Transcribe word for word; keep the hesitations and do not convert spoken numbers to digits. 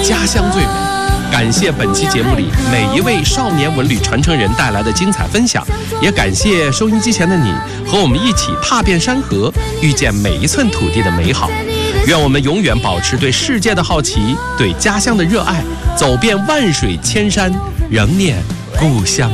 家乡最美。感谢本期节目里每一位少年文旅传承人带来的精彩分享，也感谢收音机前的你，和我们一起踏遍山河，遇见每一寸土地的美好。愿我们永远保持对世界的好奇，对家乡的热爱，走遍万水千山，仍念故乡